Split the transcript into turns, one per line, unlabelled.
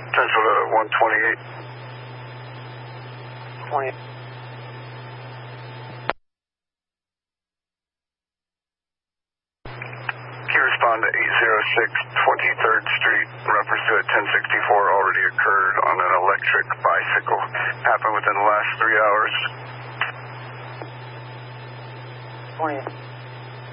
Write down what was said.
Potential to 128.
20.
Can you respond to 806 23rd Street, reference to a 1064 already occurred on an electric bicycle. Happened within the last 3 hours.
20.